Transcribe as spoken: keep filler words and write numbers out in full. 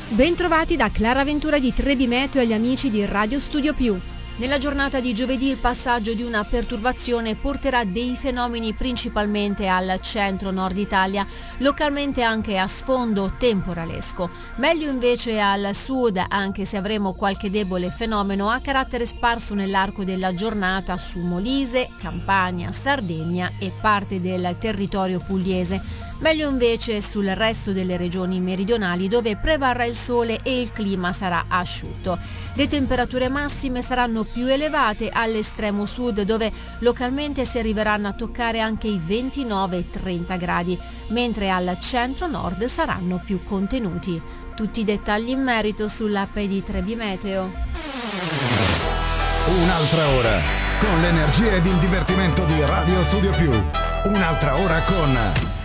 Bentrovati da Clara Ventura di Trebi Meteo e agli amici di Radio Studio Più. Nella giornata di giovedì il passaggio di una perturbazione porterà dei fenomeni principalmente al centro-nord Italia, localmente anche a sfondo temporalesco. Meglio invece al sud, anche se avremo qualche debole fenomeno a carattere sparso nell'arco della giornata su Molise, Campania, Sardegna e parte del territorio pugliese. Meglio invece sul resto delle regioni meridionali dove prevarrà il sole e il clima sarà asciutto. Le temperature massime saranno più elevate all'estremo sud dove localmente si arriveranno a toccare anche i ventinove trenta gradi, mentre al centro-nord saranno più contenuti. Tutti i dettagli in merito sull'app di Trebi Meteo. Un'altra ora con l'energia ed il divertimento di Radio Studio Più. Un'altra ora con